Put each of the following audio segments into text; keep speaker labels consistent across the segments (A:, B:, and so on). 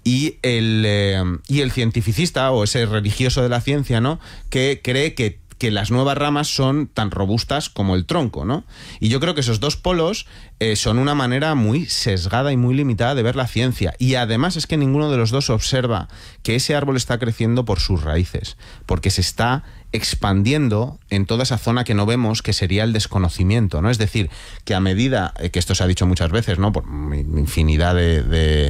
A: y el cientificista o ese religioso de la ciencia, ¿no?, que cree que las nuevas ramas son tan robustas como el tronco, ¿no? Y yo creo que esos dos polos son una manera muy sesgada y muy limitada de ver la ciencia. Y además es que ninguno de los dos observa que ese árbol está creciendo por sus raíces, porque se está expandiendo en toda esa zona que no vemos, que sería el desconocimiento, ¿no? Es decir, que a medida, que esto se ha dicho muchas veces, ¿no?, por infinidad de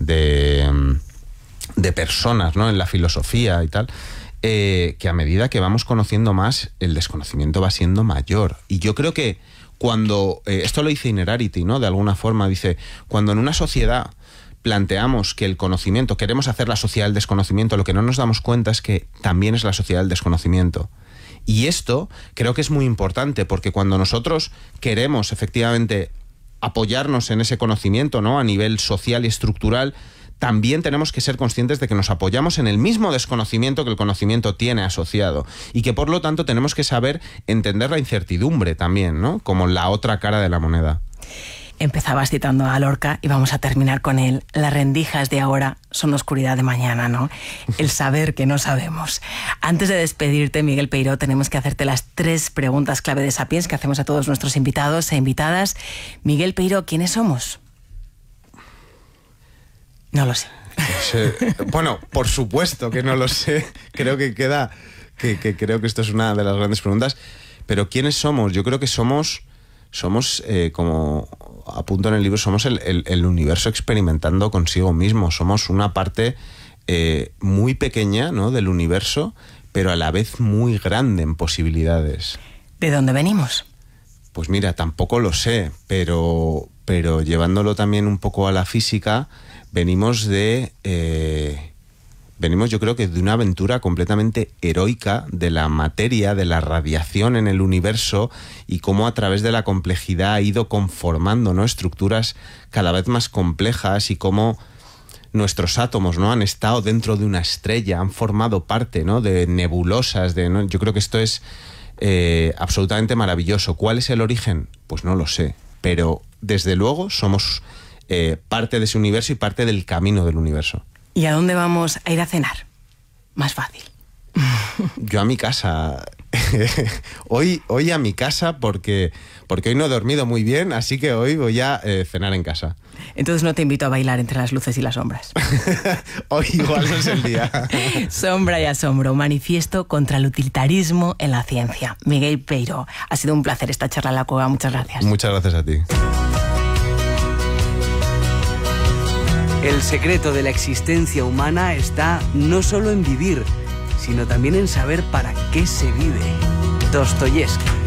A: personas, ¿no?, en la filosofía y tal, que a medida que vamos conociendo más, el desconocimiento va siendo mayor. Y yo creo que cuando, esto lo dice Inerarity, ¿no?, de alguna forma, dice, cuando en una sociedad planteamos que el conocimiento, queremos hacer la sociedad del desconocimiento, lo que no nos damos cuenta es que también es la sociedad del desconocimiento. Y esto creo que es muy importante, porque cuando nosotros queremos efectivamente apoyarnos en ese conocimiento, ¿no?, a nivel social y estructural, también tenemos que ser conscientes de que nos apoyamos en el mismo desconocimiento que el conocimiento tiene asociado y que por lo tanto tenemos que saber entender la incertidumbre también, ¿no?, como la otra cara de la moneda.
B: Empezabas citando a Lorca y vamos a terminar con él. Las rendijas de ahora son oscuridad de mañana, ¿no? El saber que no sabemos. Antes de despedirte, Miguel Peiró, tenemos que hacerte las 3 preguntas clave de Sapiens que hacemos a todos nuestros invitados e invitadas. Miguel Peiró, ¿quiénes somos? No lo sé.
A: Bueno, por supuesto que no lo sé. Creo que creo que esto es una de las grandes preguntas. Pero ¿quiénes somos? Yo creo que somos como apunto en el libro, somos el universo experimentando consigo mismo. Somos una parte muy pequeña, ¿no?, del universo, pero a la vez muy grande en posibilidades.
B: ¿De dónde venimos?
A: Pues mira, tampoco lo sé, pero llevándolo también un poco a la física, venimos yo creo que de una aventura completamente heroica de la materia, de la radiación en el universo y cómo a través de la complejidad ha ido conformando, ¿no?, estructuras cada vez más complejas y cómo nuestros átomos, ¿no?, han estado dentro de una estrella, han formado parte, ¿no?, de nebulosas, ¿no? Yo creo que esto es absolutamente maravilloso. ¿Cuál es el origen? Pues no lo sé, pero desde luego somos parte de ese universo y parte del camino del universo.
B: ¿Y a dónde vamos a ir a cenar? Más fácil.
A: Yo a mi casa. Hoy a mi casa porque hoy no he dormido muy bien, así que hoy voy a cenar en casa.
B: Entonces no te invito a bailar entre las luces y las sombras.
A: Hoy igual no es el día.
B: Sombra y asombro, manifiesto contra el utilitarismo en la ciencia. Miguel Peiró, ha sido un placer esta charla en la cueva. Muchas gracias.
A: Muchas gracias a ti.
C: El secreto de la existencia humana está no solo en vivir, sino también en saber para qué se vive. Dostoyevski.